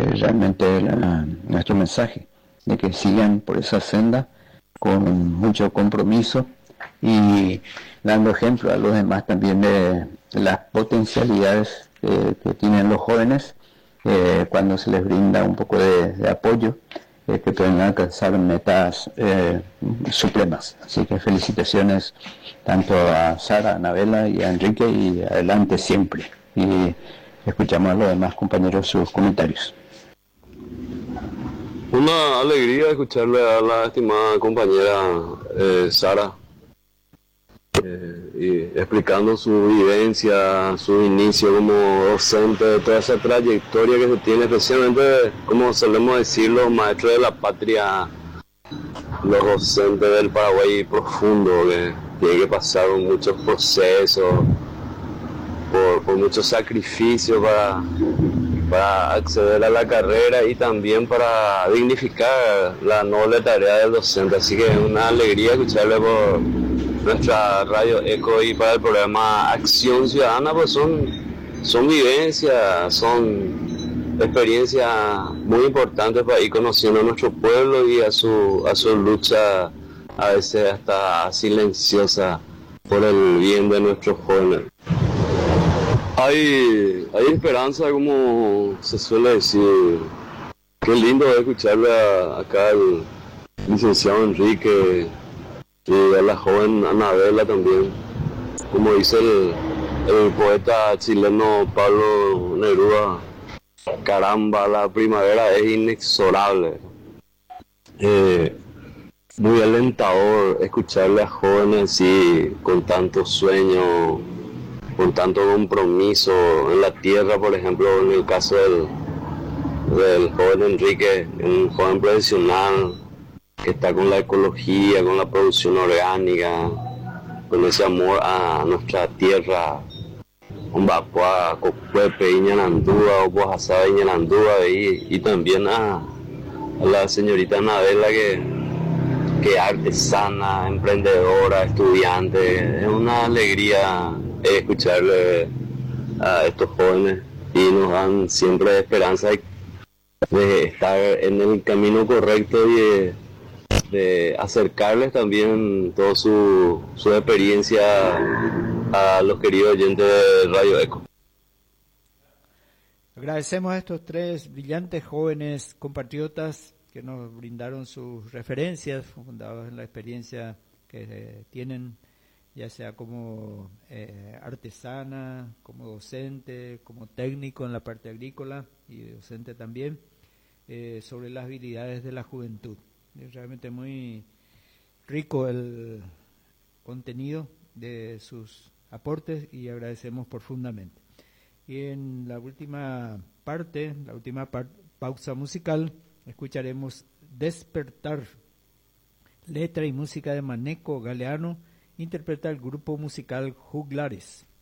realmente nuestro mensaje, de que sigan por esa senda con mucho compromiso y dando ejemplo a los demás también de las potencialidades que tienen los jóvenes cuando se les brinda un poco de apoyo, que pueden alcanzar metas supremas. Así que felicitaciones tanto a Sara, a Anabela y a Enrique, y adelante siempre. Y escuchamos a los demás compañeros sus comentarios. Una alegría escucharle a la estimada compañera Sara y explicando su vivencia, su inicio como docente, toda esa trayectoria que se tiene, especialmente, como solemos decir, los maestros de la patria, los docentes del Paraguay profundo, que tienen que pasar muchos procesos, por muchos sacrificios para acceder a la carrera y también para dignificar la noble tarea del docente. Así que es una alegría escucharle por nuestra radio Eco y para el programa Acción Ciudadana, pues son vivencias, son experiencias muy importantes para ir conociendo a nuestro pueblo y a su lucha, a veces hasta silenciosa, por el bien de nuestros jóvenes. Hay esperanza, como se suele decir. Qué lindo escucharle acá al licenciado Enrique y a la joven Anabela también. Como dice el poeta chileno Pablo Neruda, caramba, la primavera es inexorable. Muy alentador escucharle a jóvenes así, con tanto sueño, con tanto compromiso en la tierra, por ejemplo, en el caso del joven Enrique, un joven profesional que está con la ecología, con la producción orgánica, con ese amor a nuestra tierra, Ombacua, Cocuepe, Iñanandúa, Opuajasaba, Iñanandúa, y también a la señorita Anabela, que es artesana, emprendedora, estudiante. Es una alegría escucharle a estos jóvenes y nos dan siempre esperanza de estar en el camino correcto y de acercarles también toda su experiencia a los queridos oyentes de Radio Eco. Agradecemos a estos tres brillantes jóvenes compatriotas que nos brindaron sus referencias, fundados en la experiencia que tienen, ya sea como artesana, como docente, como técnico en la parte agrícola y docente también, sobre las habilidades de la juventud. Es realmente muy rico el contenido de sus aportes y agradecemos profundamente. Y en la última parte, pausa musical, escucharemos Despertar, letra y música de Maneco Galeano, interpreta el grupo musical Juglares.